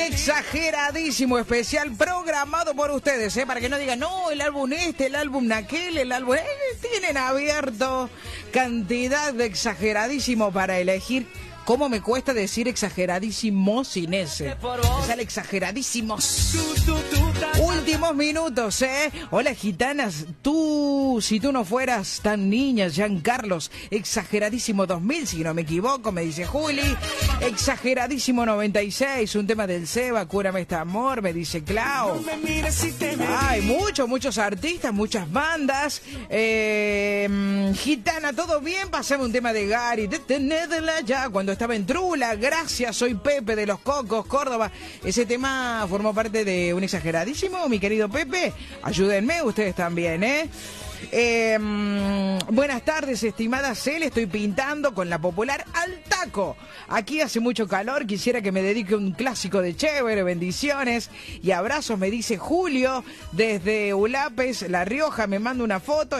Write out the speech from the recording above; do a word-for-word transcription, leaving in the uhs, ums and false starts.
exageradísimo especial programado por ustedes, ¿eh? Para que no digan, no, el álbum este, el álbum aquel, el álbum... Eh, tienen abierto cantidad de exageradísimo para elegir. ¿Cómo me cuesta decir exageradísimo sin ese? Me sale exageradísimos. Últimos minutos, ¿eh? Hola, gitanas. Tú, si tú no fueras tan niña, Giancarlos. Exageradísimo dos mil, si no me equivoco, me dice Juli. Exageradísimo noventa y seis, un tema del Seba. Cúrame este amor, me dice Clau. Hay muchos, muchos artistas, muchas bandas. Eh, gitana, ¿todo bien? Pasame un tema de Gary. Detenedla ya, cuando estaba en Trula. Gracias, soy Pepe de Los Cocos, Córdoba. Ese tema formó parte de un exageradísimo, mi querido Pepe. Ayúdenme ustedes también, ¿eh? Eh, buenas tardes, estimada Cel. Estoy pintando con la popular al taco. Aquí hace mucho calor. Quisiera que me dedique un clásico de chévere. Bendiciones y abrazos, me dice Julio desde Ulapes, La Rioja. Me manda una foto.